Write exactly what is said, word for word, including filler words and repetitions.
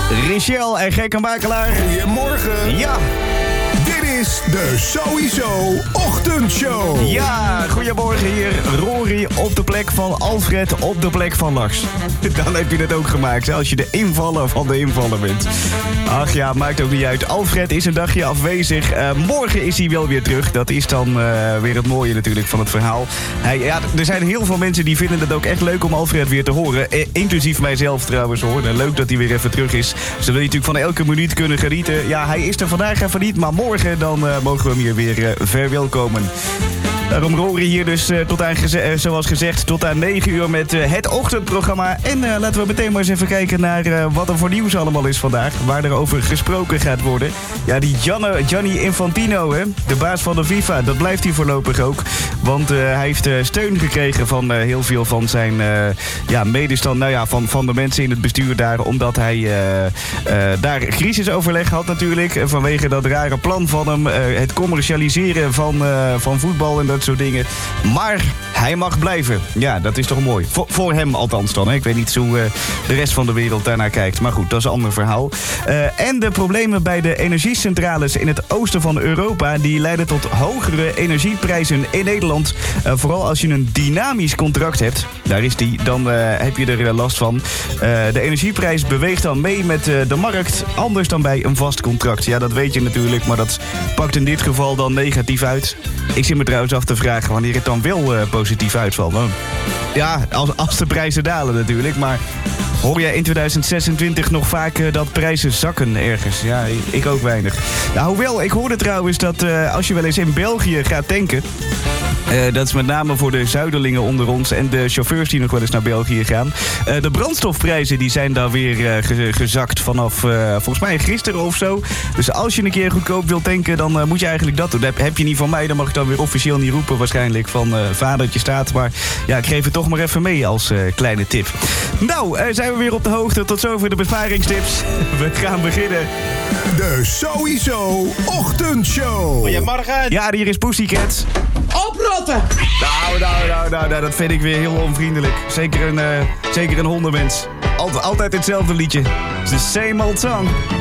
Richelle en Gekke Makelaar. Goedemorgen. Ja. Dit is de Sowieso Ochtendshow. Ja, goedemorgen hier. Rory op de plek van Alfred op de plek van Lars. Dan heb je het ook gemaakt, hè, als je de invaller van de invaller bent. Ach ja, maakt ook niet uit. Alfred is een dagje afwezig. Uh, morgen is hij wel weer terug. Dat is dan uh, weer het mooie natuurlijk van het verhaal. Hij, ja, er zijn heel veel mensen die vinden het ook echt leuk om Alfred weer te horen. Uh, inclusief mijzelf trouwens hoor. Uh, leuk dat hij weer even terug is. Zodat je natuurlijk van elke minuut kunnen genieten. Ja, hij is er vandaag even niet, maar morgen dan uh, mogen we hem hier weer uh, verwelkomen. Daarom Rory hier dus, uh, tot aan geze- uh, zoals gezegd, tot aan negen uur met uh, het ochtendprogramma. En uh, laten we meteen maar eens even kijken naar uh, wat er voor nieuws allemaal is vandaag. Waar er over gesproken gaat worden. Ja, die Gianni, Gianni Infantino, hè, de baas van de FIFA, dat blijft hij voorlopig ook. Want uh, hij heeft uh, steun gekregen van uh, heel veel van zijn uh, ja, medestand, nou ja, van, van de mensen in het bestuur daar. Omdat hij uh, uh, daar crisisoverleg had natuurlijk. Uh, vanwege dat rare plan van hem. Uh, het commercialiseren van, uh, van voetbal en dat soort dingen. Maar hij mag blijven. Ja, dat is toch mooi. Voor, voor hem althans dan. Hè. Ik weet niet hoe uh, de rest van de wereld daarnaar kijkt. Maar goed, dat is een ander verhaal. Uh, en de problemen bij de energiecentrales in het oosten van Europa, die leiden tot hogere energieprijzen in Nederland. Uh, vooral als je een dynamisch contract hebt. Daar is die. Dan uh, heb je er uh, last van. Uh, de energieprijs beweegt dan mee met uh, de markt. Anders dan bij een vast contract. Ja, dat weet je natuurlijk. Maar dat pakt in dit geval dan negatief uit. Ik zit me trouwens af te vragen wanneer het dan wel uh, positief uitvalt. Nou, ja, als, als de prijzen dalen natuurlijk. Maar hoor jij in tweeduizend zesentwintig nog vaak uh, dat prijzen zakken ergens? Ja, ik ook weinig. Nou, hoewel, ik hoorde trouwens dat uh, als je wel eens in België gaat tanken. Uh, dat is met name voor de zuiderlingen onder ons en de chauffeurs die nog wel eens naar België gaan. Uh, de brandstofprijzen die zijn daar weer uh, ge- gezakt vanaf uh, volgens mij gisteren of zo. Dus als je een keer goedkoop wilt tanken, dan uh, moet je eigenlijk dat doen. Dat heb, heb je niet van mij, dan mag ik dan weer officieel niet roepen waarschijnlijk van uh, vadertje staat. Maar ja, ik geef het toch maar even mee als uh, kleine tip. Nou, uh, zijn we weer op de hoogte. Tot zover de besparingstips. We gaan beginnen. De Sowieso Ochtendshow. Goedemorgen. Ja, hier is Pussycat. Oprotten! Nou, nou, nou, nou, nou, dat vind ik weer heel onvriendelijk. Zeker een, uh, zeker een hondenmens. Alt- altijd hetzelfde liedje. It's the same old song.